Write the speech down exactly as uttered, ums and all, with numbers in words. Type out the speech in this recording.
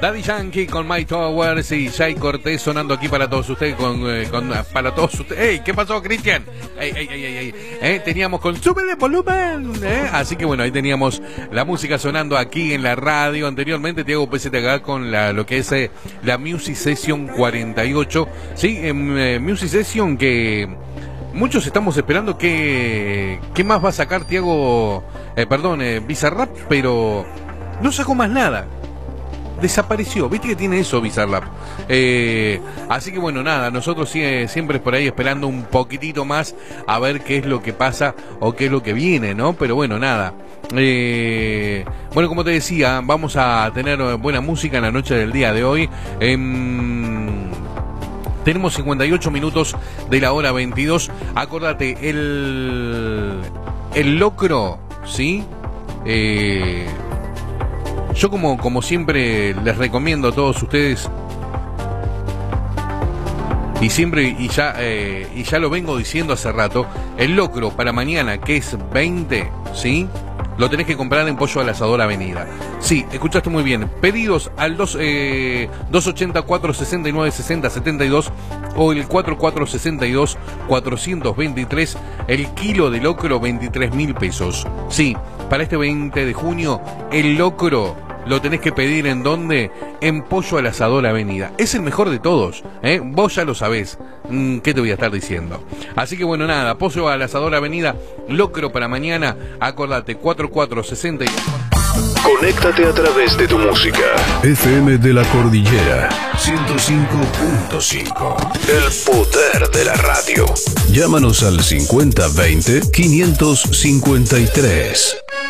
Daddy Yankee con My Towers y Jay Cortés sonando aquí para todos ustedes con, eh, con para todos ustedes. ¡Ey! ¿Qué pasó, Cristian? ¡Ey, ey, ey, ey! ¿Eh? Teníamos con Súbele Volumen, ¿eh? Así que bueno, ahí teníamos la música sonando aquí en la radio. Anteriormente Tiago P Z T con la, lo que es eh, la Music Session cuarenta y ocho. Sí, en eh, Music Session que muchos estamos esperando que qué más va a sacar Tiago, eh, perdón, eh, Bizarrap, pero no sacó más nada. Desapareció, viste que tiene eso Bizarrap. Eh, así que bueno, nada, nosotros sigue, siempre por ahí esperando un poquitito más a ver qué es lo que pasa o qué es lo que viene, ¿no? Pero bueno, nada. Eh, bueno, como te decía, vamos a tener buena música en la noche del día de hoy. Eh, tenemos cincuenta y ocho minutos de la hora veintidós. Acordate, el, el locro, ¿sí? Eh... Yo como, como siempre les recomiendo a todos ustedes y siempre y ya eh, y ya lo vengo diciendo hace rato, el locro para mañana que es veinte, ¿sí? Lo tenés que comprar en Pollo al Asador Avenida. Sí, escuchaste muy bien. Pedidos al dos, eh, dos ochenta, cuatrocientos sesenta y nueve, sesenta, setenta y dos o el cuatro cuatro sesenta y dos, cuatrocientos veintitrés. El kilo de locro, veintitrés mil pesos. Sí, para este veinte de junio, el locro lo tenés que pedir en donde, en Pollo al Asador Avenida. Es el mejor de todos, ¿eh? Vos ya lo sabés. Mm, ¿Qué te voy a estar diciendo? Así que bueno, nada, Pollo al Asador Avenida, locro para mañana. Acordate, cuatro cuatro sesenta y dos. Conéctate a través de tu música. F M de la Cordillera ciento cinco punto cinco. El poder de la radio. Llámanos al cincuenta veinte, quinientos cincuenta y tres.